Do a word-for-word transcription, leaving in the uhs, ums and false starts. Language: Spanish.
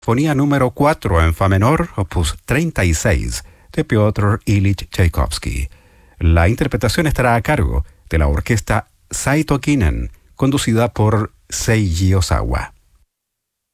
Sinfonía número cuatro en fa menor, opus treinta y seis, de Piotr Ilich Tchaikovsky. La interpretación estará a cargo de la orquesta Saito Kinen, conducida por Seiji Osawa.